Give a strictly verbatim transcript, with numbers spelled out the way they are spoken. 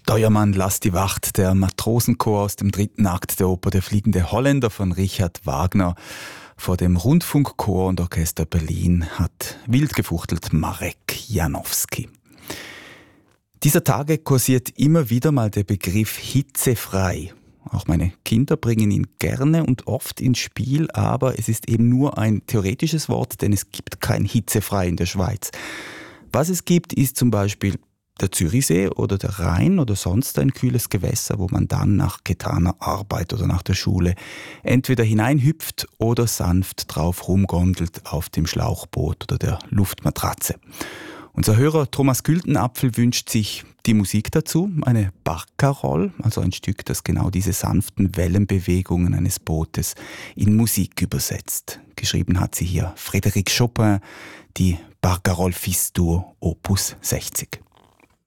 Steuermann, lass die Wacht, der Matrosenchor aus dem dritten Akt der Oper Der fliegende Holländer von Richard Wagner. Vor dem Rundfunkchor und Orchester Berlin hat wild gefuchtelt Marek Janowski. Dieser Tage kursiert immer wieder mal der Begriff hitzefrei. Auch meine Kinder bringen ihn gerne und oft ins Spiel, aber es ist eben nur ein theoretisches Wort, denn es gibt kein hitzefrei in der Schweiz. Was es gibt, ist zum Beispiel der Zürichsee oder der Rhein oder sonst ein kühles Gewässer, wo man dann nach getaner Arbeit oder nach der Schule entweder hineinhüpft oder sanft drauf rumgondelt auf dem Schlauchboot oder der Luftmatratze. Unser Hörer Thomas Güldenapfel wünscht sich die Musik dazu, eine Barcarolle, also ein Stück, das genau diese sanften Wellenbewegungen eines Bootes in Musik übersetzt. Geschrieben hat sie hier Frédéric Chopin, die Barcarolle Fis-Dur Opus sechzig.